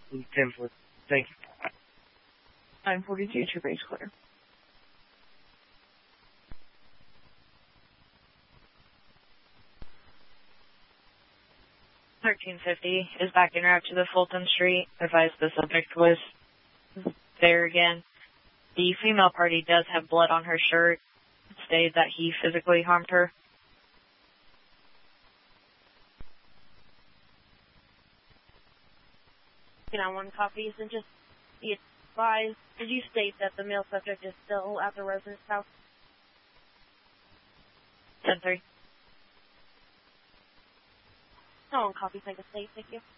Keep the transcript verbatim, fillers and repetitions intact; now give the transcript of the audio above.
ten four. Thank you. nine forty-two, two base clear. thirteen fifty is back en route to the Fulton Street. Advise the subject was there again. The female party does have blood on her shirt. It stated that he physically harmed her. You know, one copies and just be advised. Did you state that the male subject is still at the residence house? ten three. No one copies, make a state, thank you.